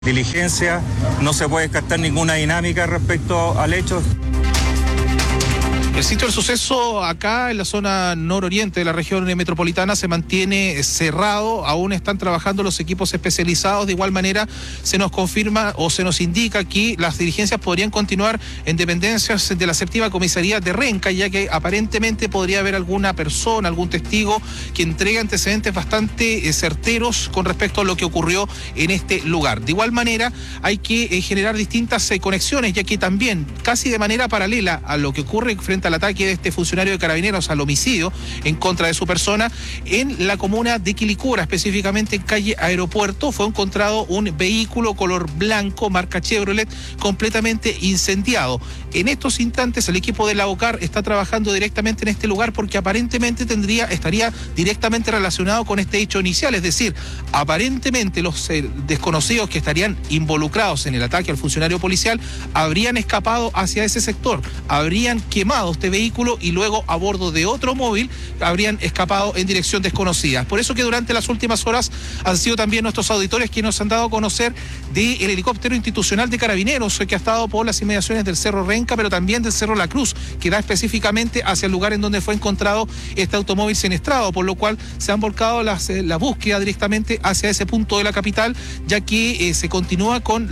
Diligencia, no se puede descartar ninguna dinámica respecto al hecho. El sitio del suceso acá en la zona nororiente de la región metropolitana se mantiene cerrado, aún están trabajando los equipos especializados. De igual manera se nos confirma o se nos indica que las diligencias podrían continuar en dependencias de la séptima comisaría de Renca, ya que aparentemente podría haber alguna persona, algún testigo que entregue antecedentes bastante certeros con respecto a lo que ocurrió en este lugar. De igual manera hay que generar distintas conexiones, ya que también casi de manera paralela a lo que ocurre frente al ataque de este funcionario de Carabineros al homicidio en contra de su persona, en la comuna de Quilicura, específicamente en calle Aeropuerto, fue encontrado un vehículo color blanco, marca Chevrolet, completamente incendiado. En estos instantes el equipo de la OCAR está trabajando directamente en este lugar porque aparentemente estaría directamente relacionado con este hecho inicial, es decir, aparentemente los desconocidos que estarían involucrados en el ataque al funcionario policial habrían escapado hacia ese sector, habrían quemado este vehículo y luego a bordo de otro móvil habrían escapado en dirección desconocida. Por eso que durante las últimas horas han sido también nuestros auditores quienes nos han dado a conocer del helicóptero institucional de Carabineros que ha estado por las inmediaciones del Cerro Renca, pero también del Cerro La Cruz, que da específicamente hacia el lugar en donde fue encontrado este automóvil siniestrado, por lo cual se han volcado la búsqueda directamente hacia ese punto de la capital, ya que se continúa con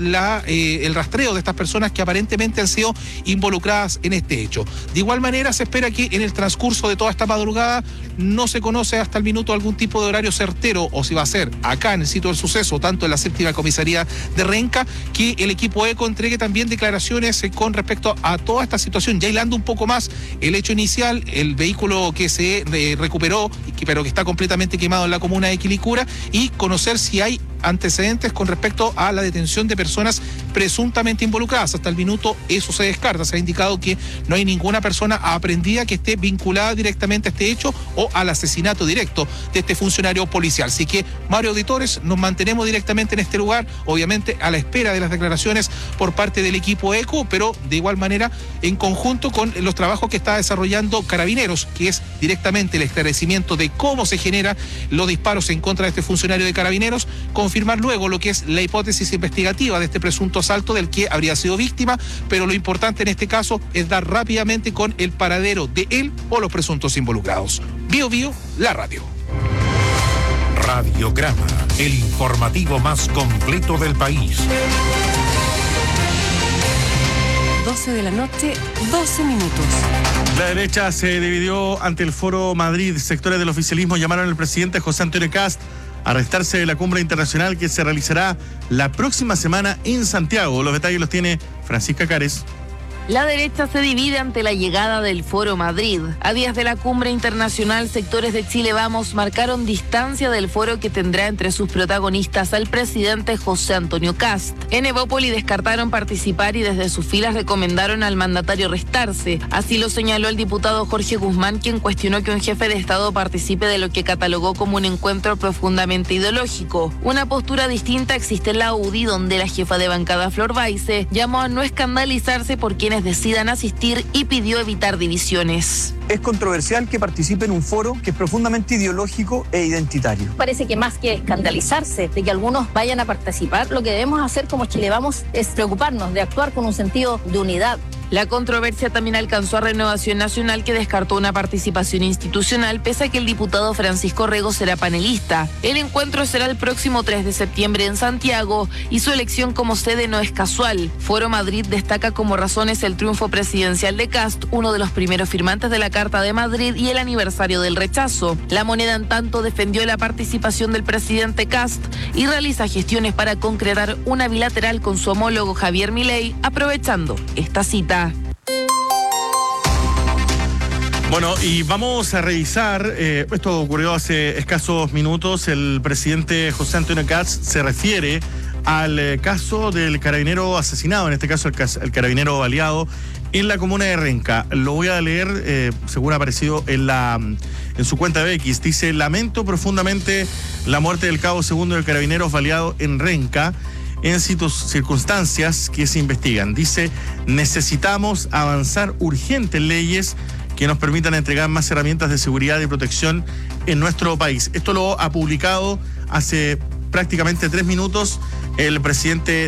el rastreo de estas personas que aparentemente han sido involucradas en este hecho. De igual manera se espera que en el transcurso de toda esta madrugada, no se conoce hasta el minuto algún tipo de horario certero, o si va a ser acá en el sitio del suceso, tanto en la séptima comisaría de Renca, que el equipo ECO entregue también declaraciones con respecto a toda esta situación, ya hilando un poco más el hecho inicial, el vehículo que se recuperó, pero que está completamente quemado en la comuna de Quilicura, y conocer si hay antecedentes con respecto a la detención de personas presuntamente involucradas. Hasta el minuto eso se descarta, se ha indicado que no hay ninguna persona aprehendida que esté vinculada directamente a este hecho o al asesinato directo de este funcionario policial. Así que, Mario, auditores, nos mantenemos directamente en este lugar, obviamente a la espera de las declaraciones por parte del equipo ECO, pero de igual manera en conjunto con los trabajos que está desarrollando Carabineros, que es directamente el esclarecimiento de cómo se generan los disparos en contra de este funcionario de Carabineros, confirmar luego lo que es la hipótesis investigativa de este presunto asalto del que habría sido víctima, pero lo importante en este caso es dar rápidamente con el paradero de él o los presuntos involucrados. Bio Bio, la radio. Radiograma, el informativo más completo del país. 12 de la noche, 12 minutos. La derecha se dividió ante el Foro Madrid. Sectores del oficialismo llamaron al presidente José Antonio Kast a restarse de la cumbre internacional que se realizará la próxima semana en Santiago. Los detalles los tiene Francisca Cares. La derecha se divide ante la llegada del Foro Madrid. A días de la cumbre internacional, sectores de Chile Vamos marcaron distancia del foro que tendrá entre sus protagonistas al presidente José Antonio Kast. En Evópoli descartaron participar y desde sus filas recomendaron al mandatario restarse. Así lo señaló el diputado Jorge Guzmán, quien cuestionó que un jefe de Estado participe de lo que catalogó como un encuentro profundamente ideológico. Una postura distinta existe en la UDI, donde la jefa de bancada Flor Baise llamó a no escandalizarse por quienes decidan asistir y pidió evitar divisiones. Es controversial que participe en un foro que es profundamente ideológico e identitario. Parece que más que escandalizarse de que algunos vayan a participar, lo que debemos hacer como Chile Vamos es preocuparnos de actuar con un sentido de unidad. La controversia también alcanzó a Renovación Nacional, que descartó una participación institucional, pese a que el diputado Francisco Rego será panelista. El encuentro será el próximo 3 de septiembre en Santiago y su elección como sede no es casual. Foro Madrid destaca como razones el triunfo presidencial de Kast, uno de los primeros firmantes de la Carta de Madrid, y el aniversario del rechazo. La Moneda, en tanto, defendió la participación del presidente Kast y realiza gestiones para concretar una bilateral con su homólogo Javier Milei, aprovechando esta cita. Bueno, y vamos a revisar, esto ocurrió hace escasos minutos. El presidente José Antonio Kast se refiere al caso del carabinero asesinado, en este caso el carabinero baleado en la comuna de Renca. Lo voy a leer, según ha aparecido en su cuenta de X. Dice: lamento profundamente la muerte del cabo segundo del carabinero baleado en Renca, en circunstancias que se investigan. Dice: necesitamos avanzar urgentes leyes que nos permitan entregar más herramientas de seguridad y protección en nuestro país. Esto lo ha publicado hace prácticamente 3 minutos el presidente